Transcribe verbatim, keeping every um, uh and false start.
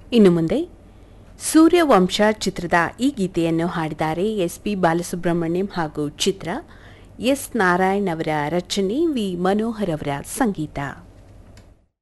ಇನ್ನು ಮುಂದೆ ಸೂರ್ಯವಂಶ ಚಿತ್ರದ ಈ ಗೀತೆಯನ್ನು ಹಾಡಿದ್ದಾರೆ ಎಸ್ ಪಿ ಬಾಲಸುಬ್ರಹ್ಮಣ್ಯಂ ಹಾಗೂ ಚಿತ್ರ. ಎಸ್ ನಾರಾಯಣ್ ಅವರ ರಚನೆ, ವಿ ಮನೋಹರ್ ಅವರ ಸಂಗೀತ.